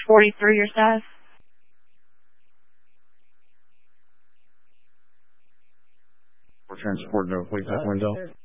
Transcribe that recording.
43 your size? We're transporting to replace that window.